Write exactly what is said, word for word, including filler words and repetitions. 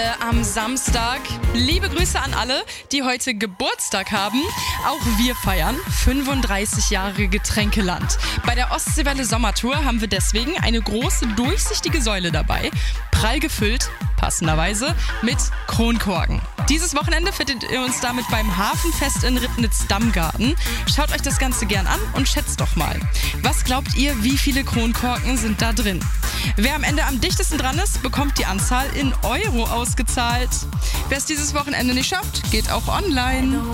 Am Samstag. Liebe Grüße an alle, die heute Geburtstag haben. Auch wir feiern fünfunddreißig Jahre Getränkeland. Bei der Ostseewelle Sommertour haben wir deswegen eine große durchsichtige Säule dabei, prall gefüllt, passenderweise, mit Kronkorken. Dieses Wochenende findet ihr uns damit beim Hafenfest in Ribnitz-Dammgarten. Schaut euch das Ganze gern an und schätzt doch mal. Was glaubt ihr, wie viele Kronkorken sind da drin? Wer am Ende am dichtesten dran ist, bekommt die Anzahl in Euro ausgezahlt. Wer es dieses Wochenende nicht schafft, geht auch online.